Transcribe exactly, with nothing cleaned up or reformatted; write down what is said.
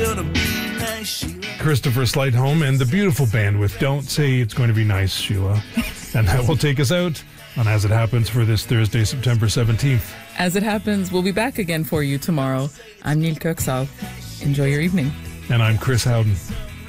gonna be nice, Sheila. Christopher Slightholm and the beautiful band with Don't Say It's Going to Be Nice, Sheila. And that will take us out on As It Happens for this Thursday, September seventeenth. As It Happens, we'll be back again for you tomorrow. I'm Neil Kirksall. Enjoy your evening. And I'm Chris Howden.